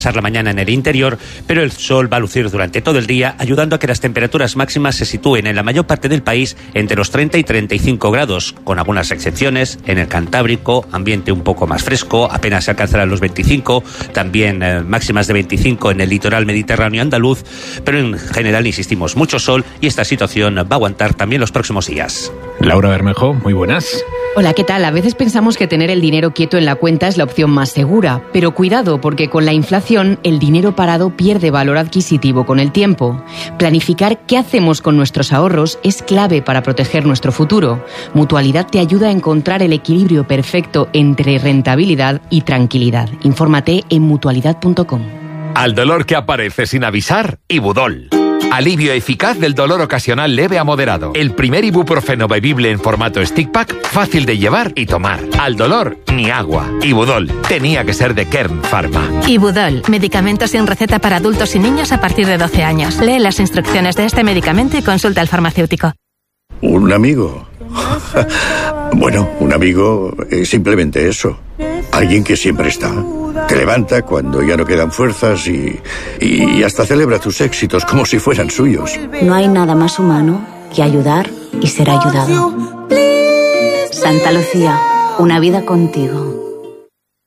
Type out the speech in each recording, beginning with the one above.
pasar la mañana en el interior, pero el sol va a lucir durante todo el día, ayudando a que las temperaturas máximas se sitúen en la mayor parte del país entre los 30 y 35 grados, con algunas excepciones. En el Cantábrico, ambiente un poco más fresco, apenas se alcanzarán los 25, también máximas de 25 en el litoral mediterráneo andaluz, pero en general, insistimos, mucho sol, y esta situación va a aguantar también los próximos días. Laura Bermejo, muy buenas. Hola, ¿qué tal? A veces pensamos que tener el dinero quieto en la cuenta es la opción más segura, pero cuidado, porque con la inflación el dinero parado pierde valor adquisitivo con el tiempo. Planificar qué hacemos con nuestros ahorros es clave para proteger nuestro futuro. Mutualidad te ayuda a encontrar el equilibrio perfecto entre rentabilidad y tranquilidad. Infórmate en mutualidad.com. Al dolor que aparece sin avisar, Ibudol. Alivio eficaz del dolor ocasional leve a moderado. El primer ibuprofeno bebible en formato stick pack, fácil de llevar y tomar. Al dolor, ni agua. Ibudol. Tenía que ser de Kern Pharma. Ibudol. Medicamento sin receta para adultos y niños a partir de 12 años. Lee las instrucciones de este medicamento y consulta al farmacéutico. ¿Un amigo? Bueno, un amigo es simplemente eso. Alguien que siempre está. Te levanta cuando ya no quedan fuerzas y hasta celebra tus éxitos como si fueran suyos. No hay nada más humano que ayudar y ser ayudado. Santa Lucía, una vida contigo.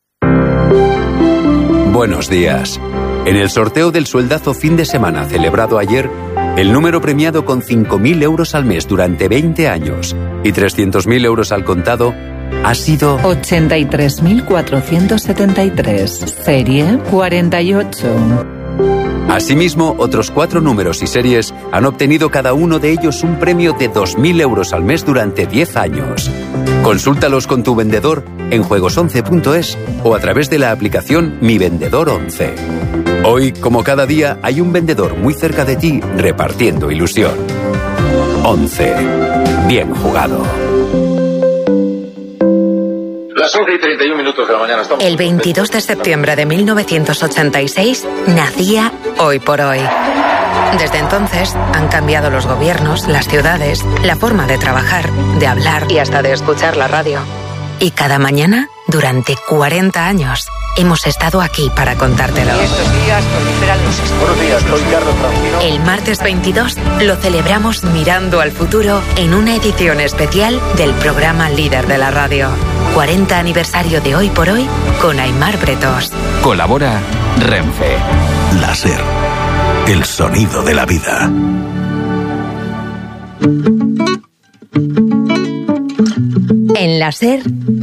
Buenos días. En el sorteo del sueldazo fin de semana celebrado ayer, el número premiado con 5.000 euros al mes durante 20 años y 300.000 euros al contado ha sido 83.473, serie 48. Asimismo, otros 4 números y series han obtenido cada uno de ellos un premio de 2.000 euros al mes durante 10 años. Consúltalos con tu vendedor en juegos11.es o a través de la aplicación Mi Vendedor 11. Hoy, como cada día, hay un vendedor muy cerca de ti repartiendo ilusión. 11. Bien jugado. Las 11:31 de la mañana estamos... El 22 de septiembre de 1986 nacía Hoy por Hoy. Desde entonces han cambiado los gobiernos, las ciudades, la forma de trabajar, de hablar y hasta de escuchar la radio. Y cada mañana, durante 40 años, hemos estado aquí para contártelo. Estos días proliferan los estudios. Buenos días, soy Carlos Francino. El martes 22 lo celebramos mirando al futuro en una edición especial del programa líder de la radio. 40 aniversario de Hoy por Hoy con Aimar Bretos. Colabora Renfe. Láser. El sonido de la vida. En la SER,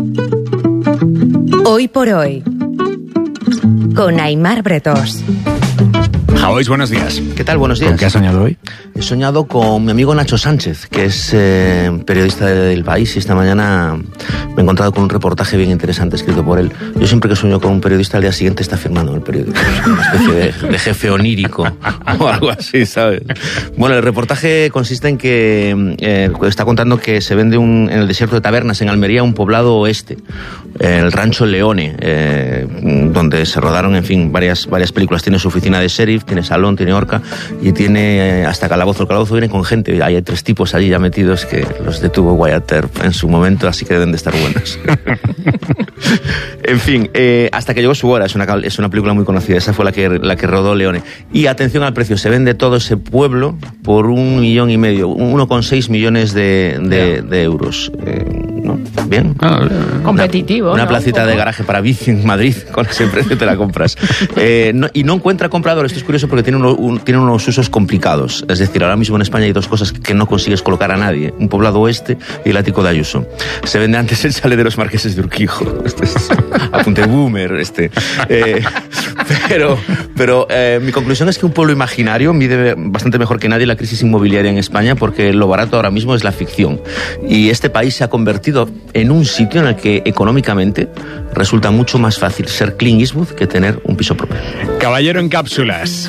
Hoy por Hoy, con Aimar Bretos. Jaois, buenos días. ¿Qué tal? Buenos días. ¿Con qué has soñado hoy? He soñado con mi amigo Nacho Sánchez, que es periodista del País, y esta mañana me he encontrado con un reportaje bien interesante escrito por él. Yo siempre que sueño con un periodista, al día siguiente está firmando en el periódico. Es una especie de jefe onírico o algo así, ¿sabes? Bueno, el reportaje consiste en que está contando que se vende en el desierto de Tabernas, en Almería, un poblado oeste, el Rancho Leone, donde se rodaron, en fin, varias películas. Tiene su oficina de sheriff, tiene salón, tiene horca y tiene hasta calabozo. El calabozo viene con gente. Hay 3 tipos allí ya metidos que los detuvo Wyatt Earp en su momento, así que deben de estar buenos. En fin, hasta que llegó su hora. Es una película muy conocida. Esa fue la que rodó Leone. Y atención al precio. Se vende todo ese pueblo por 1,5 millones, 1,6 millones de euros. ¿No? Bien. Competitivo. Una placita de garaje para bici en Madrid, con ese precio te la compras. Y no encuentra comprador. Esto es curioso porque tiene unos usos complicados. Es decir, ahora mismo en España hay 2 cosas que no consigues colocar a nadie: un poblado oeste y el ático de Ayuso. Se vende antes el chalet de los marqueses de Urquijo. Apunte boomer. Pero mi conclusión es que un pueblo imaginario mide bastante mejor que nadie la crisis inmobiliaria en España, porque lo barato ahora mismo es la ficción. Y este país se ha convertido en un sitio en el que económicamente resulta mucho más fácil ser Clint Eastwood que tener un piso propio. Caballero en cápsulas.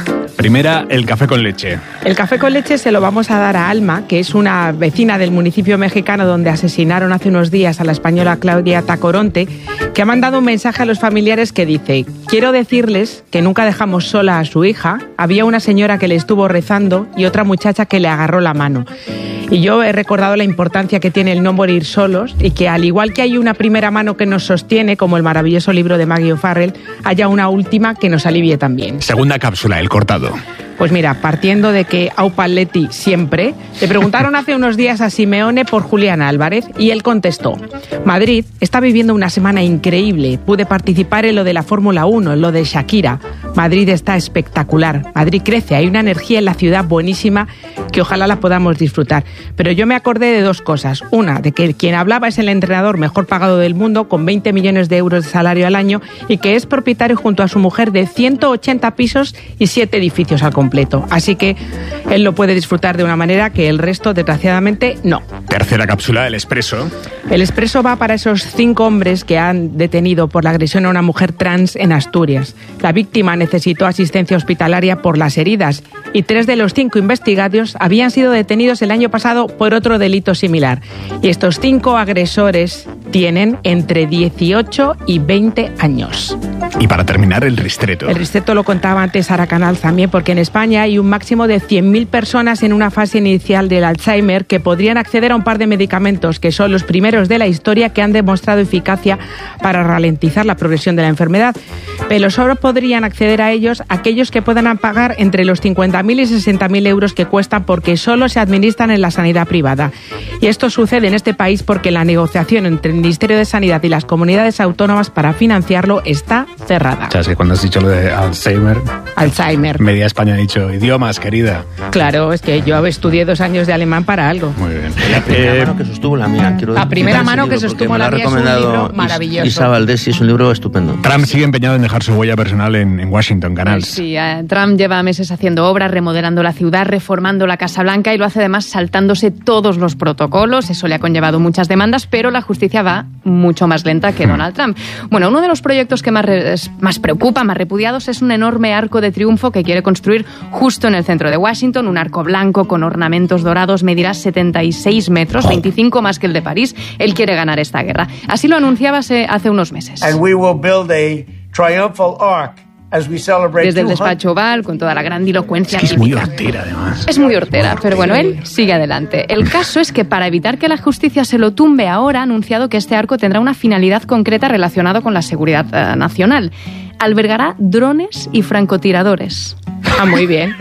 primera, el café con leche. El café con leche se lo vamos a dar a Alma, que es una vecina del municipio mexicano donde asesinaron hace unos días a la española Claudia Tacoronte, que ha mandado un mensaje a los familiares que dice: quiero decirles que nunca dejamos sola a su hija, había una señora que le estuvo rezando y otra muchacha que le agarró la mano. Y yo he recordado la importancia que tiene el no morir solos y que al igual que hay una primera mano que nos sostiene, como el maravilloso libro de Maggie O'Farrell, haya una última que nos alivie también. Segunda cápsula, el cortado. Pues mira, partiendo de que Au Paletti siempre, le preguntaron hace unos días a Simeone por Julián Álvarez y él contestó: Madrid está viviendo una semana increíble, pude participar en lo de la Fórmula 1, en lo de Shakira. Madrid está espectacular, Madrid crece, hay una energía en la ciudad buenísima que ojalá la podamos disfrutar. Pero yo me acordé de dos cosas. Una, de que quien hablaba es el entrenador mejor pagado del mundo, con 20 millones de euros de salario al año, y que es propietario junto a su mujer de 180 pisos y 7 edificios al completo. Así que él lo puede disfrutar de una manera que el resto, desgraciadamente, no. Tercera cápsula, el expreso. El expreso va para esos 5 hombres que han detenido por la agresión a una mujer trans en Asturias. La víctima necesitó asistencia hospitalaria por las heridas y 3 de los 5 investigados habían sido detenidos el año pasado por otro delito similar. Y estos 5 agresores tienen entre 18 y 20 años. Y para terminar, el ristreto. El ristreto lo contaba antes Sara Canal también, porque en España hay un máximo de 100.000 personas en una fase inicial del Alzheimer que podrían acceder a un par de medicamentos que son los primeros de la historia que han demostrado eficacia para ralentizar la progresión de la enfermedad. Pero solo podrían acceder a ellos aquellos que puedan pagar entre los 50.000 y 60.000 euros que cuestan, porque solo se administran en la sanidad privada. Y esto sucede en este país porque la negociación entre el Ministerio de Sanidad y las comunidades autónomas para financiarlo está cerrada. O sea, es que cuando has dicho lo de Alzheimer... Media España ha dicho idiomas, querida. Claro, es que yo estudié 2 años de alemán para algo. Muy bien. La primera mano que sostuvo la mía. La primera mano que sostuvo la mía es un libro maravilloso. Isa Valdés, es un libro estupendo. Trump sigue empeñado en dejar su huella personal en Washington, Canals. Sí, Trump lleva meses haciendo obras, remodelando la ciudad, reformando la Casa Blanca y lo hace además saltándose todos los protocolos. Eso le ha conllevado muchas demandas, pero la justicia va mucho más lenta que Donald Trump. Bueno, uno de los proyectos que más preocupa, más repudiados, es un enorme arco de triunfo que quiere construir justo en el centro de Washington, un arco blanco con ornamentos dorados, medirá 76 metros, 25 más que el de París. Él quiere ganar esta guerra. Así lo anunciaba hace unos meses. And we will build a triumphal arc as we celebrate. Desde el despacho Oval, con toda la grandilocuencia. Es muy hortera, además. Es muy hortera, pero bueno, él sigue adelante. El caso es que para evitar que la justicia se lo tumbe ahora, ha anunciado que este arco tendrá una finalidad concreta relacionada con la seguridad nacional. Albergará drones y francotiradores. Ah, muy bien.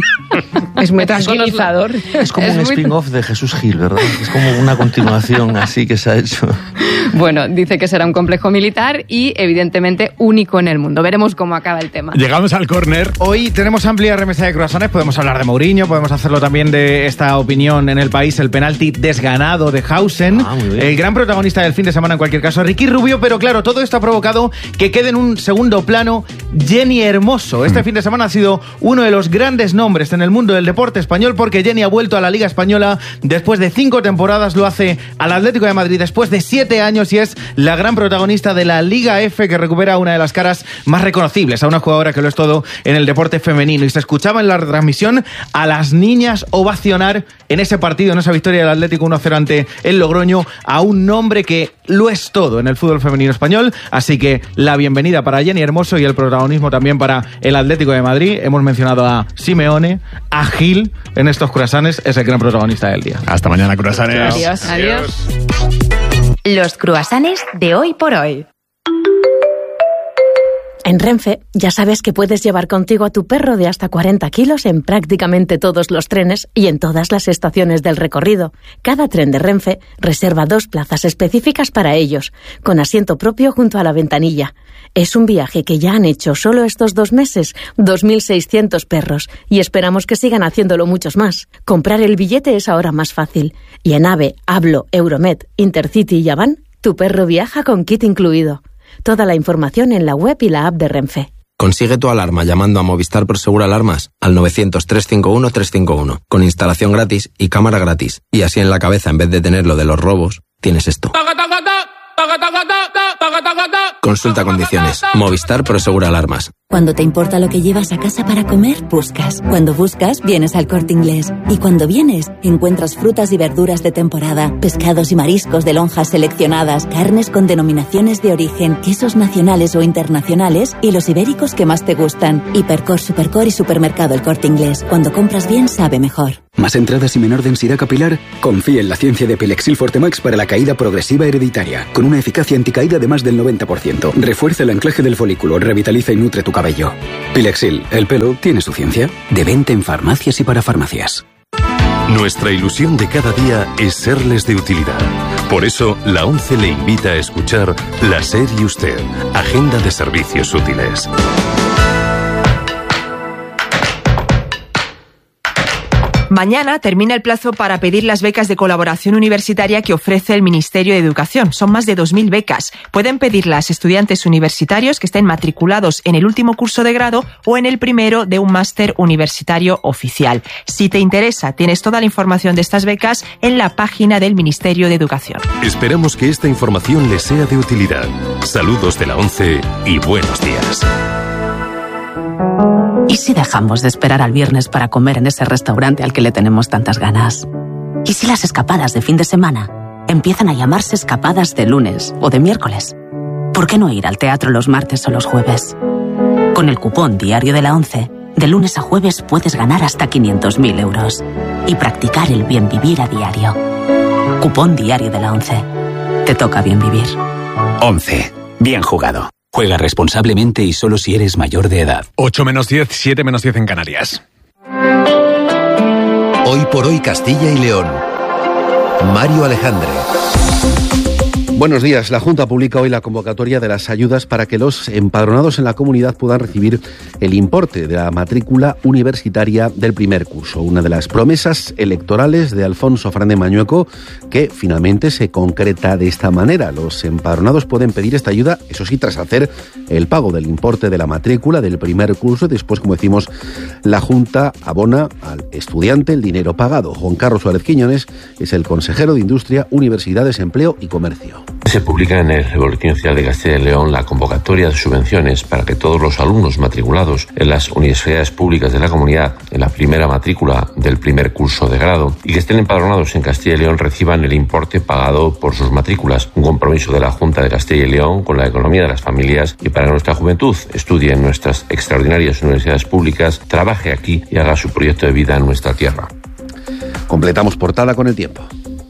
Es muy tranquilizador. Es como un spin-off de Jesús Gil, ¿verdad? Es como una continuación así que se ha hecho. Bueno, dice que será un complejo militar y evidentemente único en el mundo. Veremos cómo acaba el tema. Llegamos al córner. Hoy tenemos amplia remesa de croissants. Podemos hablar de Mourinho, podemos hacerlo también de esta opinión en el país, el penalti desganado de Hausen. El gran protagonista del fin de semana en cualquier caso, Ricky Rubio. Pero claro, todo esto ha provocado que quede en un segundo plano Jenny Hermoso. Este fin de semana ha sido uno de los grandes nombres en el mundo del deporte español, porque Jenny ha vuelto a la Liga Española después de 5 temporadas, lo hace al Atlético de Madrid después de 7 años y es la gran protagonista de la Liga F, que recupera una de las caras más reconocibles, a una jugadora que lo es todo en el deporte femenino. Y se escuchaba en la retransmisión a las niñas ovacionar en ese partido, en esa victoria del Atlético 1-0 ante el Logroño, a un nombre que lo es todo en el fútbol femenino español. Así que la bienvenida para Jenny Hermoso y el protagonismo también para el Atlético de Madrid. Hemos mencionado a Simeone, a Gil en estos croissants, es el gran protagonista del día. Hasta mañana, croissants. Adiós. Adiós. Los croissants de hoy por hoy. En Renfe ya sabes que puedes llevar contigo a tu perro de hasta 40 kilos en prácticamente todos los trenes y en todas las estaciones del recorrido. Cada tren de Renfe reserva 2 plazas específicas para ellos, con asiento propio junto a la ventanilla. Es un viaje que ya han hecho solo estos 2 meses 2.600 perros y esperamos que sigan haciéndolo muchos más. Comprar el billete es ahora más fácil. Y en AVE, Hablo, Euromed, Intercity y Avan, tu perro viaja con kit incluido. Toda la información en la web y la app de Renfe. Consigue tu alarma llamando a Movistar Prosegur Alarmas al 900-351-351, con instalación gratis y cámara gratis. Y así en la cabeza, en vez de tener lo de los robos, tienes esto. Consulta condiciones. Movistar Prosegur Alarmas. Cuando te importa lo que llevas a casa para comer, buscas. Cuando buscas, vienes al Corte Inglés. Y cuando vienes, encuentras frutas y verduras de temporada, pescados y mariscos de lonjas seleccionadas, carnes con denominaciones de origen, quesos nacionales o internacionales y los ibéricos que más te gustan. Hipercor, Supercor y Supermercado El Corte Inglés. Cuando compras bien, sabe mejor. ¿Más entradas y menor densidad capilar? Confía en la ciencia de Pilexil Fortemax para la caída progresiva hereditaria, con una eficacia anticaída de más del 90%. Refuerza el anclaje del folículo, revitaliza y nutre tu cabello. Pilexil, el pelo tiene su ciencia. De venta en farmacias y para farmacias. Nuestra ilusión de cada día es serles de utilidad. Por eso, la ONCE le invita a escuchar La SER y Usted, Agenda de Servicios Útiles. Mañana termina el plazo para pedir las becas de colaboración universitaria que ofrece el Ministerio de Educación. Son más de 2.000 becas. Pueden pedirlas estudiantes universitarios que estén matriculados en el último curso de grado o en el primero de un máster universitario oficial. Si te interesa, tienes toda la información de estas becas en la página del Ministerio de Educación. Esperamos que esta información les sea de utilidad. Saludos de la ONCE y buenos días. ¿Y si dejamos de esperar al viernes para comer en ese restaurante al que le tenemos tantas ganas? ¿Y si las escapadas de fin de semana empiezan a llamarse escapadas de lunes o de miércoles? ¿Por qué no ir al teatro los martes o los jueves? Con el cupón diario de la ONCE, de lunes a jueves puedes ganar hasta 500.000 euros y practicar el bien vivir a diario. Cupón diario de la ONCE. Te toca bien vivir. ONCE. Bien jugado. Juega responsablemente y solo si eres mayor de edad. 8 menos 10, 7 menos 10 en Canarias. Hoy por hoy Castilla y León. Mario Alejandre. Buenos días. La Junta publica hoy la convocatoria de las ayudas para que los empadronados en la comunidad puedan recibir el importe de la matrícula universitaria del primer curso. Una de las promesas electorales de Alfonso Fernández Mañueco, que finalmente se concreta de esta manera. Los empadronados pueden pedir esta ayuda, eso sí, tras hacer el pago del importe de la matrícula del primer curso. Después, como decimos, la Junta abona al estudiante el dinero pagado. Juan Carlos Suárez Quiñones es el consejero de Industria, Universidades, Empleo y Comercio. Se publica en el Boletín Oficial de Castilla y León la convocatoria de subvenciones para que todos los alumnos matriculados en las universidades públicas de la comunidad en la primera matrícula del primer curso de grado y que estén empadronados en Castilla y León reciban el importe pagado por sus matrículas. Un compromiso de la Junta de Castilla y León con la economía de las familias y para que nuestra juventud estudie en nuestras extraordinarias universidades públicas, trabaje aquí y haga su proyecto de vida en nuestra tierra. Completamos portada con el tiempo.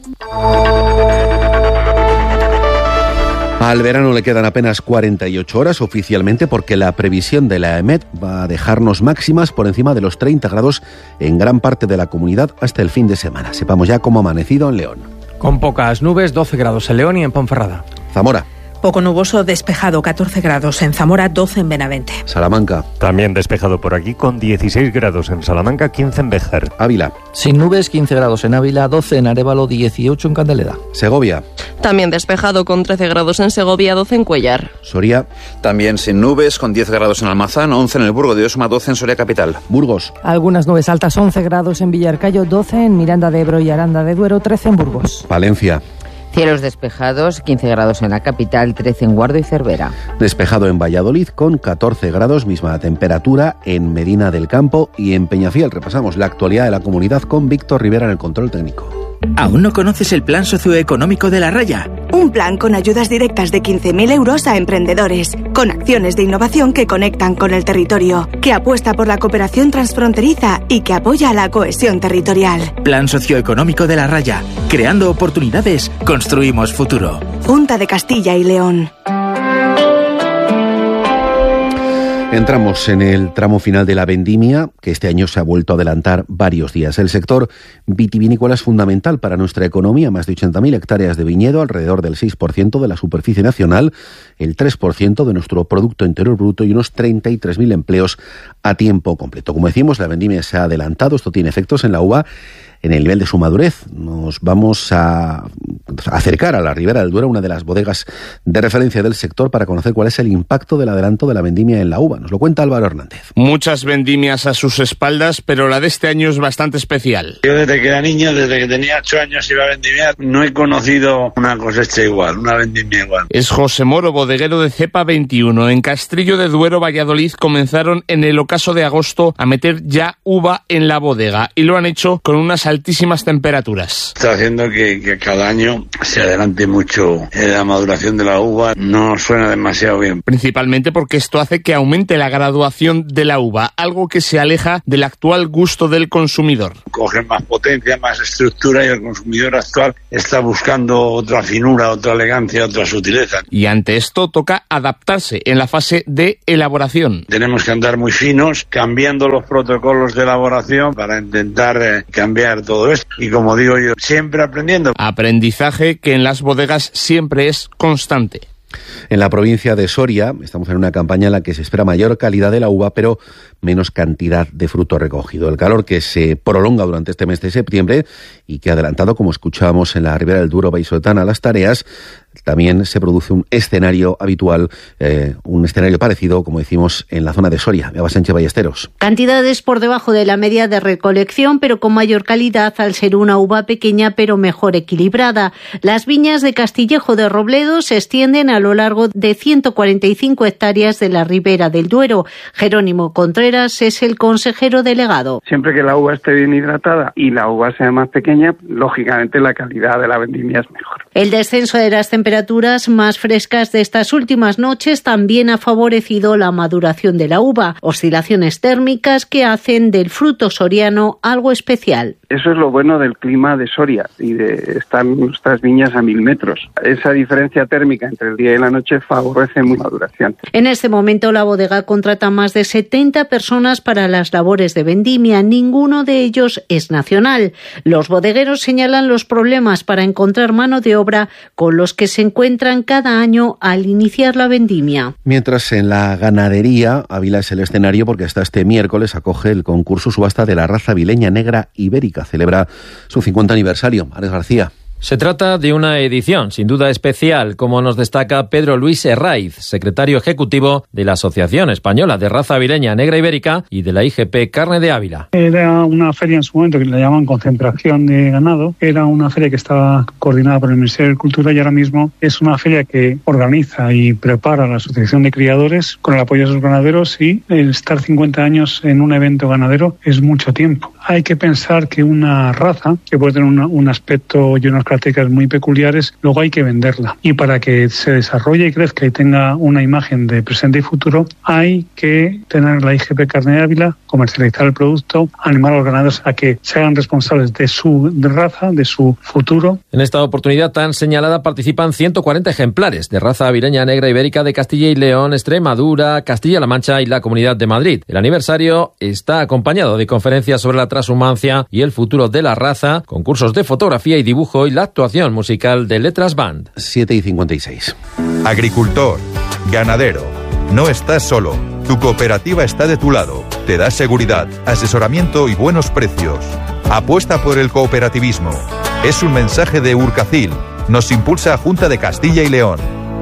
Al verano le quedan apenas 48 horas oficialmente porque la previsión de la EMET va a dejarnos máximas por encima de los 30 grados en gran parte de la comunidad hasta el fin de semana. Sepamos ya cómo ha amanecido en León. Con pocas nubes, 12 grados en León y en Ponferrada. Zamora. Poco nuboso, despejado, 14 grados en Zamora, 12 en Benavente. Salamanca. También despejado por aquí con 16 grados en Salamanca, 15 en Béjar. Ávila. Sin nubes, 15 grados en Ávila, 12 en Arévalo, 18 en Candelera. Segovia. También despejado con 13 grados en Segovia, 12 en Cuellar. Soria. También sin nubes, con 10 grados en Almazán, 11 en el Burgo de Osma, 12 en Soria capital. Burgos. Algunas nubes altas, 11 grados en Villarcayo, 12 en Miranda de Ebro y Aranda de Duero, 13 en Burgos. Palencia. Cielos despejados, 15 grados en la capital, 13 en Guardo y Cervera. Despejado en Valladolid con 14 grados, misma temperatura en Medina del Campo y en Peñafiel. Repasamos la actualidad de la comunidad con Víctor Rivera en el control técnico. ¿Aún no conoces el plan socioeconómico de La Raya? Un plan con ayudas directas de 15.000 euros a emprendedores, con acciones de innovación que conectan con el territorio, que apuesta por la cooperación transfronteriza y que apoya la cohesión territorial. Plan socioeconómico de La Raya. Creando oportunidades, construimos futuro. Junta de Castilla y León. Entramos en el tramo final de la vendimia, que este año se ha vuelto a adelantar varios días. El sector vitivinícola es fundamental para nuestra economía. Más de 80.000 hectáreas de viñedo, alrededor del 6% de la superficie nacional, el 3% de nuestro Producto Interior Bruto y unos 33.000 empleos a tiempo completo. Como decimos, la vendimia se ha adelantado. Esto tiene efectos en la uva en el nivel de su madurez. Nos vamos a acercar a la Ribera del Duero, una de las bodegas de referencia del sector, para conocer cuál es el impacto del adelanto de la vendimia en la uva. Nos lo cuenta Álvaro Hernández. Muchas vendimias a sus espaldas, pero la de este año es bastante especial. Yo desde que era niño, desde que tenía 8 años iba a vendimiar, no he conocido una cosecha igual, una vendimia igual. Es José Moro, bodeguero de cepa 21. En Castrillo de Duero, Valladolid, comenzaron en el ocaso de agosto a meter ya uva en la bodega y lo han hecho con unas altísimas temperaturas. Está haciendo que cada año se adelante mucho la maduración de la uva, no suena demasiado bien. Principalmente porque esto hace que aumente la graduación de la uva, algo que se aleja del actual gusto del consumidor. Cogen más potencia, más estructura y el consumidor actual está buscando otra finura, otra elegancia, otra sutileza. Y ante esto toca adaptarse en la fase de elaboración. Tenemos que andar muy finos, cambiando los protocolos de elaboración para intentar cambiar todo esto. Y como digo yo, siempre aprendiendo. Aprendizaje que en las bodegas siempre es constante. En la provincia de Soria estamos en una campaña en la que se espera mayor calidad de la uva, pero menos cantidad de fruto recogido. El calor que se prolonga durante este mes de septiembre y que ha adelantado, como escuchábamos en la Ribera del Duero vallisoletana, las tareas, también se produce un escenario habitual, un escenario parecido, como decimos, en la zona de Soria. Eva Sánchez Ballesteros. Cantidades por debajo de la media de recolección, pero con mayor calidad al ser una uva pequeña pero mejor equilibrada. Las viñas de Castillejo de Robledo se extienden a lo largo de 145 hectáreas de la Ribera del Duero. Jerónimo Contreras es el consejero delegado. Siempre que la uva esté bien hidratada y la uva sea más pequeña, lógicamente la calidad de la vendimia es mejor. El descenso de las temperaturas más frescas de estas últimas noches también ha favorecido la maduración de la uva, oscilaciones térmicas que hacen del fruto soriano algo especial. Eso es lo bueno del clima de Soria y de están nuestras viñas a 1000 metros. Esa diferencia térmica entre el día y la noche favorece muy la maduración. En este momento la bodega contrata más de 70 personas para las labores de vendimia. Ninguno de ellos es nacional. Los bodegueros señalan los problemas para encontrar mano de obra con los que se encuentran cada año al iniciar la vendimia. Mientras en la ganadería, Ávila es el escenario porque hasta este miércoles acoge el concurso subasta de la raza avileña negra ibérica. Celebra su 50 aniversario. Ares García. Se trata de una edición sin duda especial, como nos destaca Pedro Luis Herraiz, secretario ejecutivo de la Asociación Española de Raza Avileña Negra Ibérica y de la IGP Carne de Ávila. Era una feria en su momento que le llaman concentración de ganado. Era una feria que estaba coordinada por el Ministerio de Cultura y ahora mismo es una feria que organiza y prepara la Asociación de Criadores con el apoyo de sus ganaderos, y el estar 50 años en un evento ganadero es mucho tiempo. Hay que pensar que una raza que puede tener un aspecto y unas características muy peculiares, luego hay que venderla. Y para que se desarrolle y crezca y tenga una imagen de presente y futuro, hay que tener la IGP Carne de Ávila, comercializar el producto, animar a los ganaderos a que se hagan responsables de su raza, de su futuro. En esta oportunidad tan señalada participan 140 ejemplares de raza avileña negra ibérica de Castilla y León, Extremadura, Castilla-La Mancha y la Comunidad de Madrid. El aniversario está acompañado de conferencias sobre la transhumancia y el futuro de la raza, concursos de fotografía y dibujo y la actuación musical de Letras Band. 7:56. Agricultor, ganadero, no estás solo. Tu cooperativa está de tu lado. Te da seguridad, asesoramiento y buenos precios. Apuesta por el cooperativismo. Es un mensaje de Urcacil. Nos impulsa Junta de Castilla y León.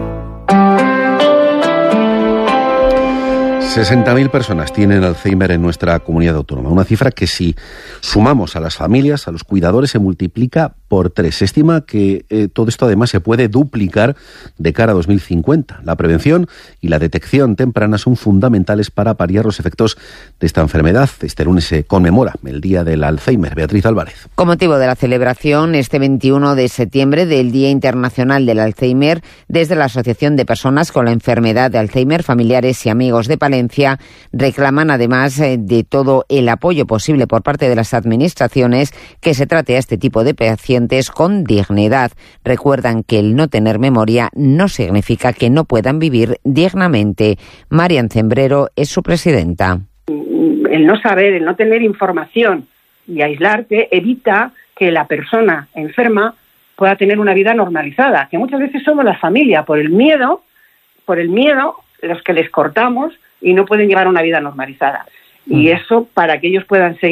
60.000 personas tienen Alzheimer en nuestra comunidad autónoma, una cifra que si sumamos a las familias, a los cuidadores, se multiplica por 3. Se estima que todo esto además se puede duplicar de cara a 2050. La prevención y la detección temprana son fundamentales para paliar los efectos de esta enfermedad. Este lunes se conmemora el Día del Alzheimer. Beatriz Álvarez. Con motivo de la celebración este 21 de septiembre del Día Internacional del Alzheimer, desde la Asociación de Personas con la Enfermedad de Alzheimer, Familiares y Amigos de Palencia, reclaman además de todo el apoyo posible por parte de las administraciones que se trate a este tipo de pacientes con dignidad. Recuerdan que el no tener memoria no significa que no puedan vivir dignamente. Marian Cembrero es su presidenta. El no saber, el no tener información y aislarte evita que la persona enferma pueda tener una vida normalizada, que muchas veces somos la familia, por el miedo, los que les cortamos y no pueden llevar una vida normalizada. Y eso, para que ellos puedan seguir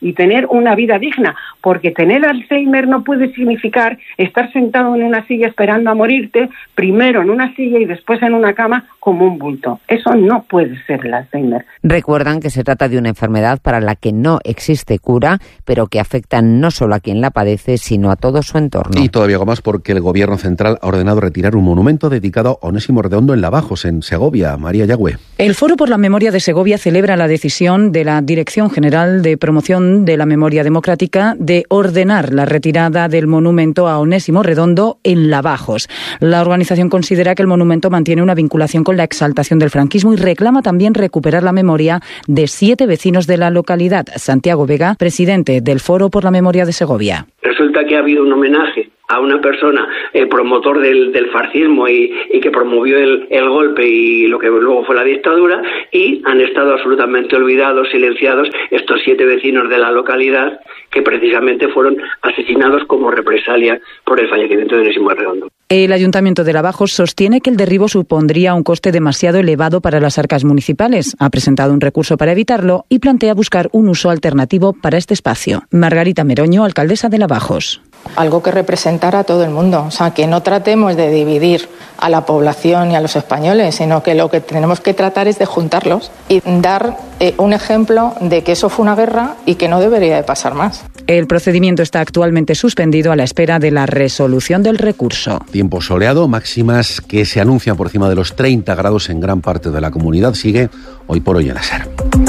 y tener una vida digna, porque tener Alzheimer no puede significar estar sentado en una silla esperando a morirte, primero en una silla y después en una cama como un bulto. Eso no puede ser el Alzheimer. Recuerdan que se trata de una enfermedad para la que no existe cura, pero que afecta no solo a quien la padece, sino a todo su entorno. Y todavía algo más, porque el Gobierno central ha ordenado retirar un monumento dedicado a Onésimo Redondo en Lavajos, en Segovia. María Yagüe. El Foro por la Memoria de Segovia celebra la decisión de la Dirección General de Promoción de la Memoria Democrática de ordenar la retirada del monumento a Onésimo Redondo en Lavajos. La organización considera que el monumento mantiene una vinculación con la exaltación del franquismo y reclama también recuperar la memoria de 7 vecinos de la localidad. Santiago Vega, presidente del Foro por la Memoria de Segovia. Resulta que ha habido un homenaje a una persona, el promotor del fascismo y que promovió el golpe y lo que luego fue la dictadura, y han estado absolutamente olvidados, silenciados estos 7 vecinos de la localidad que precisamente fueron asesinados como represalia por el fallecimiento de Onésimo Redondo. El Ayuntamiento de Lavajos sostiene que el derribo supondría un coste demasiado elevado para las arcas municipales. Ha presentado un recurso para evitarlo y plantea buscar un uso alternativo para este espacio. Margarita Meroño, alcaldesa de Lavajos. Algo que representara a todo el mundo, o sea, que no tratemos de dividir a la población y a los españoles, sino que lo que tenemos que tratar es de juntarlos y dar un ejemplo de que eso fue una guerra y que no debería de pasar más. El procedimiento está actualmente suspendido a la espera de la resolución del recurso. Tiempo soleado, máximas que se anuncian por encima de los 30 grados en gran parte de la comunidad. Sigue Hoy por Hoy en la SER.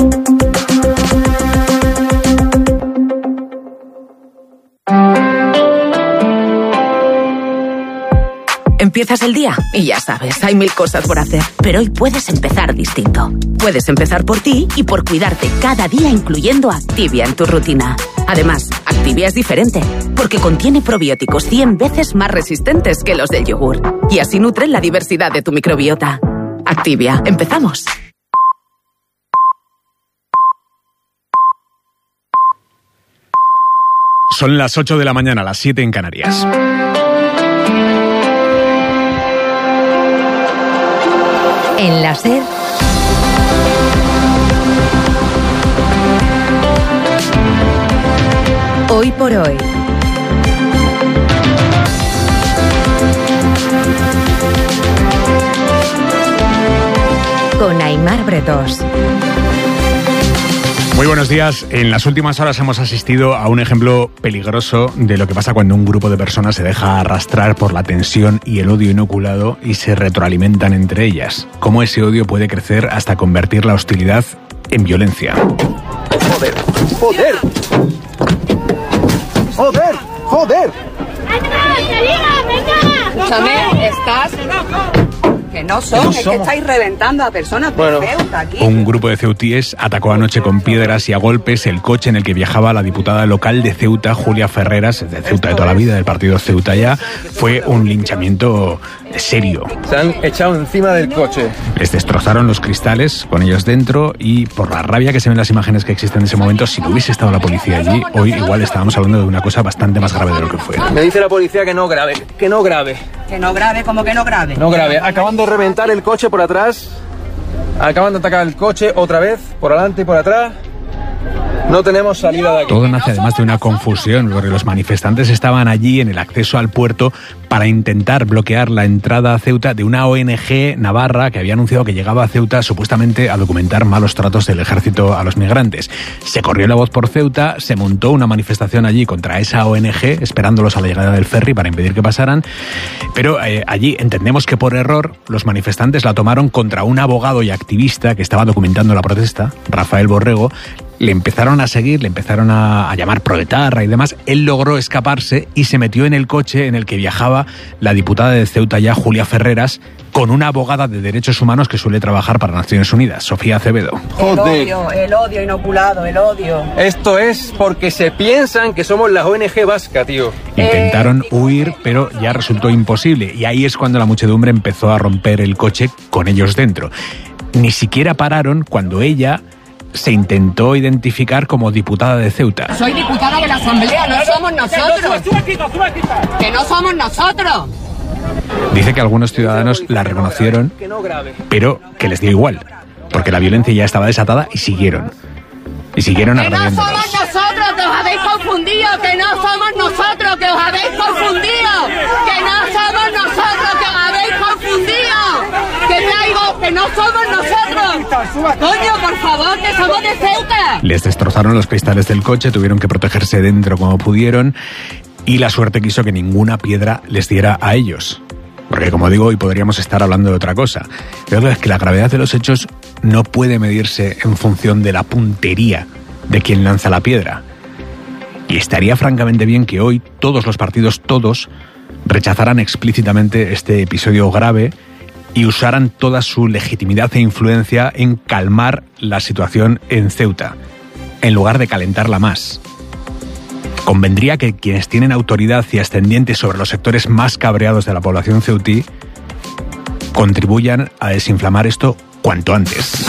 Empiezas el día y ya sabes, hay 1000 cosas por hacer. Pero hoy puedes empezar distinto. Puedes empezar por ti y por cuidarte cada día, incluyendo Activia en tu rutina. Además, Activia es diferente, porque contiene probióticos 100 veces más resistentes que los del yogur. Y así nutren la diversidad de tu microbiota. Activia, empezamos. Son las 8 de la mañana, las 7 en Canarias. En la SER, Hoy por Hoy. Con Aimar Bretos. Muy buenos días. En las últimas horas hemos asistido a un ejemplo peligroso de lo que pasa cuando un grupo de personas se deja arrastrar por la tensión y el odio inoculado y se retroalimentan entre ellas. Cómo ese odio puede crecer hasta convertir la hostilidad en violencia. ¡Joder! ¡Joder! ¡Joder! ¡Joder! Escúchame, estás... Que no son, es que estáis reventando a personas de Ceuta aquí. Un grupo de ceutíes atacó anoche con piedras y a golpes el coche en el que viajaba la diputada local de Ceuta, Julia Ferreras, de Ceuta de toda la vida, del partido Ceuta Ya. Fue un linchamiento serio. Se han echado encima del coche. Les destrozaron los cristales con ellos dentro y por la rabia que se ven las imágenes que existen en ese momento, si no hubiese estado la policía allí, hoy igual estábamos hablando de una cosa bastante más grave de lo que fue. Me dice la policía que no grave, que no grave. Que no grave, ¿cómo que no grave? No grave. Acaban de reventar el coche por atrás. Acaban de atacar el coche otra vez, por adelante y por atrás. No tenemos salida de aquí. Todo nace además de una confusión, porque los manifestantes estaban allí en el acceso al puerto para intentar bloquear la entrada a Ceuta de una ONG navarra que había anunciado que llegaba a Ceuta supuestamente a documentar malos tratos del ejército a los migrantes. Se corrió la voz por Ceuta, se montó una manifestación allí contra esa ONG, esperándolos a la llegada del ferry para impedir que pasaran, pero allí entendemos que por error los manifestantes la tomaron contra un abogado y activista que estaba documentando la protesta, Rafael Borrego. Le empezaron a seguir, le empezaron a llamar proetarra y demás. Él logró escaparse y se metió en el coche en el que viajaba la diputada de Ceuta Ya, Julia Ferreras, con una abogada de derechos humanos que suele trabajar para Naciones Unidas, Sofía Acevedo. El odio inoculado, el odio. Esto es porque se piensan que somos la ONG vasca, tío. Intentaron huir, pero ya resultó imposible. Y ahí es cuando la muchedumbre empezó a romper el coche con ellos dentro. Ni siquiera pararon cuando ella se intentó identificar como diputada de Ceuta. Soy diputada de la Asamblea, no somos nosotros. Que no somos nosotros. Dice que algunos ciudadanos la reconocieron, pero que les dio igual, porque la violencia ya estaba desatada y siguieron. Y siguieron ¡Que no agrediéndolos. somos nosotros, que os habéis confundido! ¡Que no somos nosotros, que os habéis confundido! ¡Que no somos nosotros, que os habéis confundido! ¡Que traigo, que no somos nosotros! ¡Coño, por favor, que somos de Ceuta! Les destrozaron los cristales del coche, tuvieron que protegerse dentro como pudieron y la suerte quiso que ninguna piedra les diera a ellos. Porque, como digo, hoy podríamos estar hablando de otra cosa. Pero es que la gravedad de los hechos no puede medirse en función de la puntería de quien lanza la piedra. Y estaría francamente bien que hoy todos los partidos, todos, rechazaran explícitamente este episodio grave y usaran toda su legitimidad e influencia en calmar la situación en Ceuta, en lugar de calentarla más. Convendría que quienes tienen autoridad y ascendientes sobre los sectores más cabreados de la población ceutí contribuyan a desinflamar esto cuanto antes.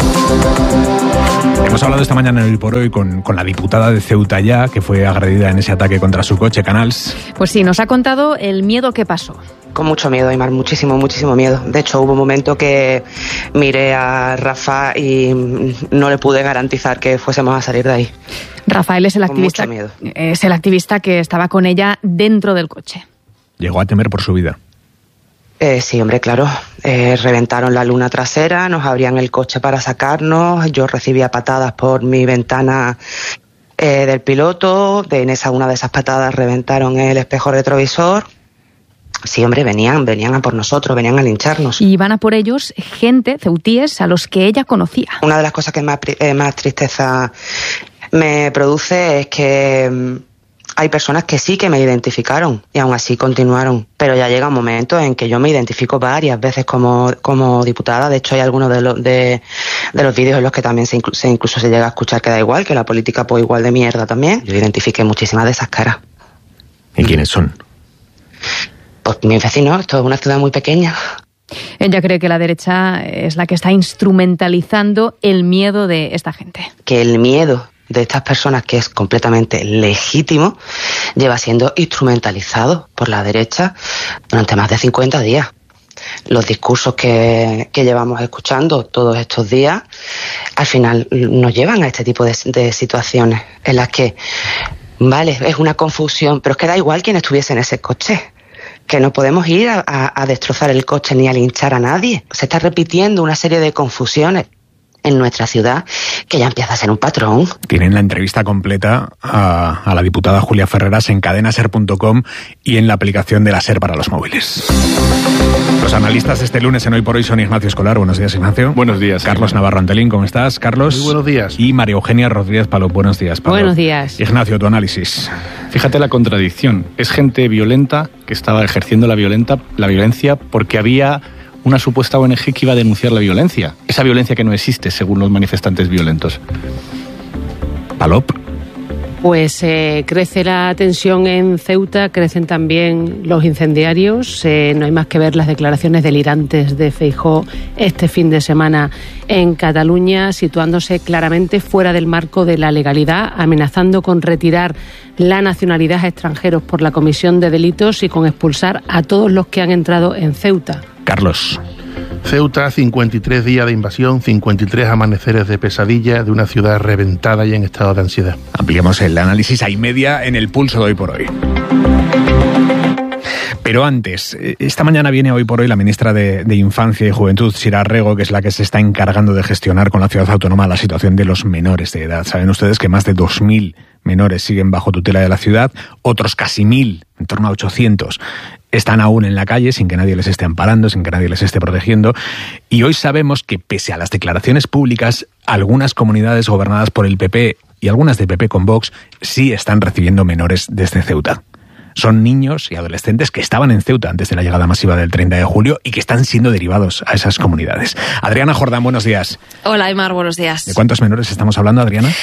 Hemos hablado esta mañana en Hoy por Hoy con la diputada de Ceuta Ya, que fue agredida en ese ataque contra su coche, Canals. Pues sí, nos ha contado el miedo que pasó. Con mucho miedo, Aymar, muchísimo miedo. De hecho, hubo un momento que miré a Rafa y no le pude garantizar que fuésemos a salir de ahí. Rafael es el Con activista, mucho miedo. es el activista que estaba con ella dentro del coche. Llegó a temer por su vida. Sí, hombre, claro. Reventaron la luna trasera, nos abrían el coche para sacarnos, yo recibía patadas por mi ventana del piloto, una de esas patadas reventaron el espejo retrovisor. Sí, hombre, venían a por nosotros, venían a lincharnos. Y van a por ellos gente, ceutíes, a los que ella conocía. Una de las cosas que más tristeza me produce es que hay personas que sí que me identificaron y aún así continuaron. Pero ya llega un momento en que yo me identifico varias veces como diputada. De hecho, hay algunos de los vídeos en los que también incluso se llega a escuchar que da igual, que la política pues igual de mierda también. Yo identifiqué muchísimas de esas caras. ¿Y quiénes son? Pues mis vecinos, esto es una ciudad muy pequeña. Ella cree que la derecha es la que está instrumentalizando el miedo de esta gente. Que el miedo de estas personas, que es completamente legítimo, lleva siendo instrumentalizado por la derecha durante más de 50 días. Los discursos que llevamos escuchando todos estos días, al final nos llevan a este tipo de situaciones en las que, vale, es una confusión, pero es que da igual quién estuviese en ese coche. Que no podemos ir a destrozar el coche ni a linchar a nadie. Se está repitiendo una serie de confusiones en nuestra ciudad que ya empieza a ser un patrón. Tienen la entrevista completa a la diputada Julia Ferreras en cadenaser.com y en la aplicación de la SER para los móviles. Los analistas este lunes en Hoy por Hoy son Ignacio Escolar. Buenos días, Ignacio. Buenos días. Carlos Navarro Antelín, ¿cómo estás, Carlos? Muy buenos días. Y María Eugenia Rodríguez Palop. Buenos días, Palop. Buenos días. Ignacio, tu análisis. Fíjate la contradicción. Es gente violenta que estaba ejerciendo la violencia porque había una supuesta ONG que iba a denunciar la violencia. Esa violencia que no existe, según los manifestantes violentos. Palop. Pues crece la tensión en Ceuta, crecen también los incendiarios. No hay más que ver las declaraciones delirantes de Feijóo este fin de semana en Cataluña, situándose claramente fuera del marco de la legalidad, amenazando con retirar la nacionalidad a extranjeros por la comisión de delitos y con expulsar a todos los que han entrado en Ceuta. Carlos. Ceuta, 53 días de invasión, 53 amaneceres de pesadilla de una ciudad reventada y en estado de ansiedad. Ampliamos el análisis a y media en el pulso de Hoy por Hoy. Pero antes, esta mañana viene Hoy por Hoy la ministra de Infancia y Juventud, Sira Rego, que es la que se está encargando de gestionar con la ciudad autónoma la situación de los menores de edad. Saben ustedes que más de 2.000 menores siguen bajo tutela de la ciudad, otros casi 1.000, en torno a 800, están aún en la calle sin que nadie les esté amparando, sin que nadie les esté protegiendo. Y hoy sabemos que, pese a las declaraciones públicas, algunas comunidades gobernadas por el PP y algunas de PP con Vox sí están recibiendo menores desde Ceuta. Son niños y adolescentes que estaban en Ceuta antes de la llegada masiva del 30 de julio y que están siendo derivados a esas comunidades. Adriana Jordán, buenos días. Hola, Aymar, buenos días. ¿De cuántos menores estamos hablando, Adriana?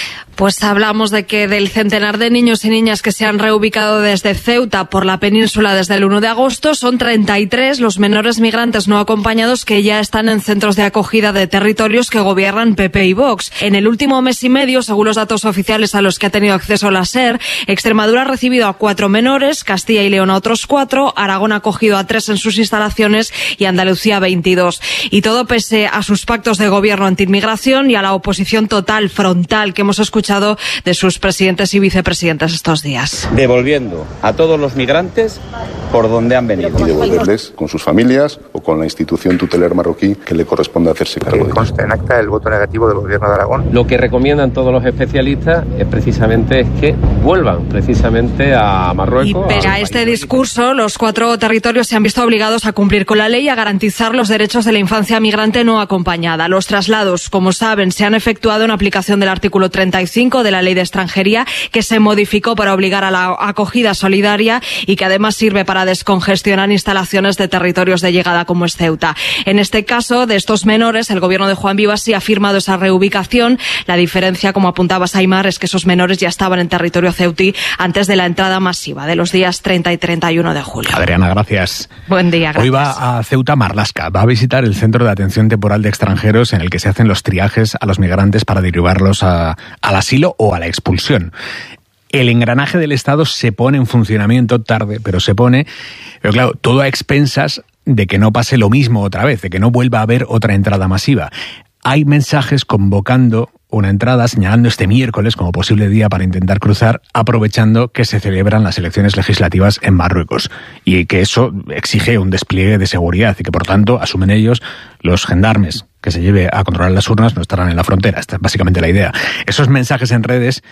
Pues hablamos de que del centenar de niños y niñas que se han reubicado desde Ceuta por la península desde el 1 de agosto, son 33 los menores migrantes no acompañados que ya están en centros de acogida de territorios que gobiernan PP y Vox. En el último mes y medio, según los datos oficiales a los que ha tenido acceso la SER, Extremadura ha recibido a 4 menores, Castilla y León a otros 4, Aragón ha acogido a 3 en sus instalaciones y Andalucía a 22. Y todo pese a sus pactos de gobierno antiinmigración y a la oposición total, frontal, que hemos escuchado de sus presidentes y vicepresidentes estos días. Devolviendo a todos los migrantes por donde han venido. Y devolverles con sus familias o con la institución tutelar marroquí que le corresponde hacerse cargo de ellos. Consta en acta el voto negativo del gobierno de Aragón. Lo que recomiendan todos los especialistas es precisamente que vuelvan precisamente a Marruecos. Y pese a este discurso, los 4 territorios se han visto obligados a cumplir con la ley y a garantizar los derechos de la infancia migrante no acompañada. Los traslados, como saben, se han efectuado en aplicación del artículo 35 de la Ley de Extranjería, que se modificó para obligar a la acogida solidaria y que además sirve para descongestionar instalaciones de territorios de llegada como es Ceuta. En este caso, de estos menores, el gobierno de Juan Vivas sí ha firmado esa reubicación. La diferencia, como apuntaba Aimar, es que esos menores ya estaban en territorio ceutí antes de la entrada masiva de los días 30 y 31 de julio. Adriana, gracias. Buen día, gracias. Hoy va a Ceuta Marlaska, va a visitar el Centro de Atención Temporal de Extranjeros en el que se hacen los triajes a los migrantes para derivarlos al asilo o a la expulsión. El engranaje del Estado se pone en funcionamiento tarde, pero se pone, pero claro, todo a expensas de que no pase lo mismo otra vez, de que no vuelva a haber otra entrada masiva. Hay mensajes convocando una entrada, señalando este miércoles como posible día para intentar cruzar, aprovechando que se celebran las elecciones legislativas en Marruecos y que eso exige un despliegue de seguridad y que, por tanto, asumen ellos, los gendarmes que se lleve a controlar las urnas no estarán en la frontera. Esta es básicamente la idea. Esos mensajes en redes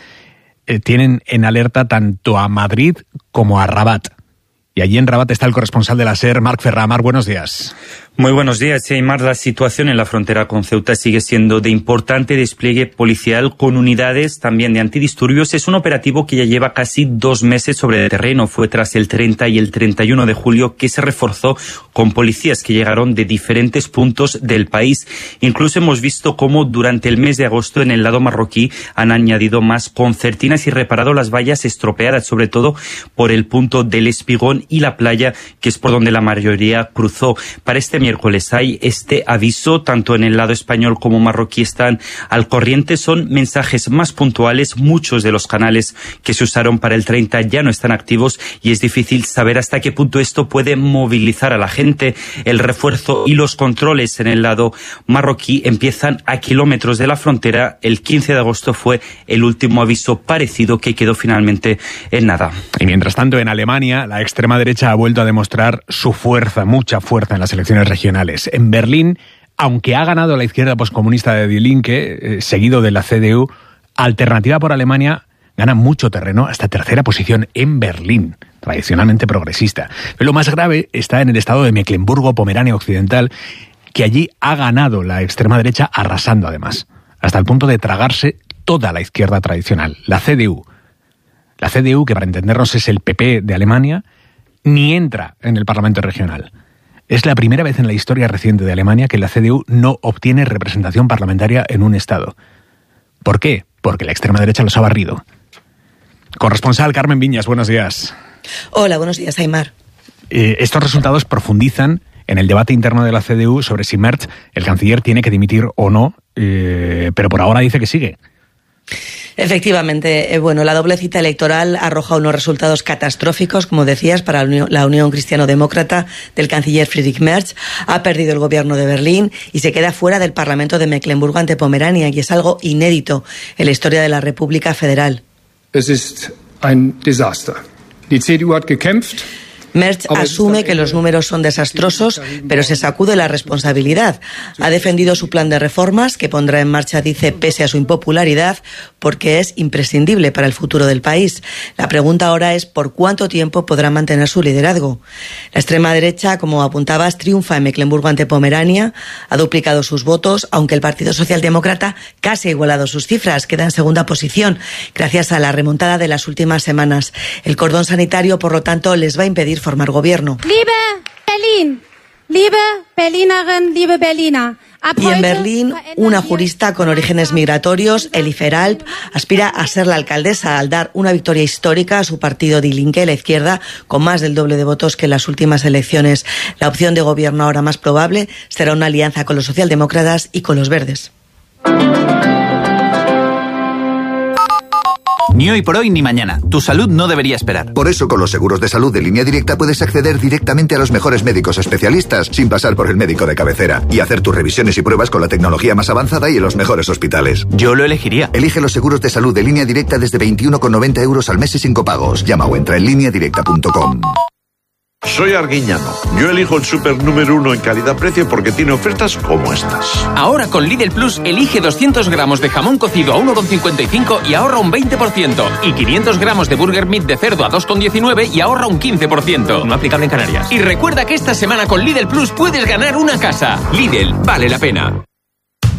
tienen en alerta tanto a Madrid como a Rabat. Y allí en Rabat está el corresponsal de la SER, Marc Ferrà. Marc, buenos días. Muy buenos días, Aimar. La situación en la frontera con Ceuta sigue siendo de importante despliegue policial con unidades también de antidisturbios. Es un operativo que ya lleva casi 2 meses sobre el terreno. Fue tras el 30 y el 31 de julio que se reforzó con policías que llegaron de diferentes puntos del país. Incluso hemos visto cómo durante el mes de agosto en el lado marroquí han añadido más concertinas y reparado las vallas estropeadas, sobre todo por el punto del Espigón y la playa, que es por donde la mayoría cruzó. Para este miércoles hay este aviso, tanto en el lado español como marroquí están al corriente. Son mensajes más puntuales. Muchos de los canales que se usaron para el 30 ya no están activos y es difícil saber hasta qué punto esto puede movilizar a la gente. El refuerzo y los controles en el lado marroquí empiezan a kilómetros de la frontera. El 15 de agosto fue el último aviso parecido que quedó finalmente en nada. Y mientras tanto, en Alemania, la extrema derecha ha vuelto a demostrar su fuerza, mucha fuerza en las elecciones regionales. En Berlín, aunque ha ganado la izquierda poscomunista de Die Linke, seguido de la CDU, Alternativa por Alemania gana mucho terreno, hasta tercera posición en Berlín, tradicionalmente progresista. Pero lo más grave está en el estado de Mecklemburgo-Pomerania Occidental, que allí ha ganado la extrema derecha, arrasando además, hasta el punto de tragarse toda la izquierda tradicional, la CDU. La CDU, que para entendernos es el PP de Alemania, ni entra en el Parlamento regional. Es la primera vez en la historia reciente de Alemania que la CDU no obtiene representación parlamentaria en un estado. ¿Por qué? Porque la extrema derecha los ha barrido. Corresponsal Carmen Viñas, buenos días. Hola, buenos días, Aimar. Estos resultados profundizan en el debate interno de la CDU sobre si Merz, el canciller, tiene que dimitir o no, pero por ahora dice que sigue. Efectivamente, la doble cita electoral arroja unos resultados catastróficos, como decías, para la Unión Cristiano-Demócrata del canciller Friedrich Merz. Ha perdido el gobierno de Berlín y se queda fuera del Parlamento de Mecklemburgo ante Pomerania, y es algo inédito en la historia de la República Federal. Es ist ein Desaster. Die CDU hat gekämpft. Merz asume que los números son desastrosos, pero se sacude la responsabilidad. Ha defendido su plan de reformas, que pondrá en marcha, dice, pese a su impopularidad, porque es imprescindible para el futuro del país. La pregunta ahora es por cuánto tiempo podrá mantener su liderazgo. La extrema derecha, como apuntabas, triunfa en Mecklemburgo ante Pomerania, ha duplicado sus votos, aunque el Partido Socialdemócrata casi ha igualado sus cifras, queda en segunda posición, gracias a la remontada de las últimas semanas. El cordón sanitario, por lo tanto, les va a impedir formar gobierno. Liebe Berlin, Liebe Berlinerinnen, liebe Berliner. Y en Berlín, una jurista con orígenes migratorios, Elifer Alp, aspira a ser la alcaldesa al dar una victoria histórica a su partido Die Linke, la izquierda, con más del doble de votos que en las últimas elecciones. La opción de gobierno ahora más probable será una alianza con los socialdemócratas y con los verdes. Ni hoy por hoy ni mañana. Tu salud no debería esperar. Por eso, con los seguros de salud de Línea Directa puedes acceder directamente a los mejores médicos especialistas sin pasar por el médico de cabecera y hacer tus revisiones y pruebas con la tecnología más avanzada y en los mejores hospitales. Yo lo elegiría. Elige los seguros de salud de Línea Directa desde 21,90 € al mes y sin copagos. Llama o entra en lineadirecta.com. Soy Arguiñano. Yo elijo el súper número 1 en calidad-precio porque tiene ofertas como estas. Ahora con Lidl Plus elige 200 gramos de jamón cocido a 1,55 y ahorra un 20%. Y 500 gramos de burger meat de cerdo a 2,19 y ahorra un 15%. No aplicable en Canarias. Y recuerda que esta semana con Lidl Plus puedes ganar una casa. Lidl, vale la pena.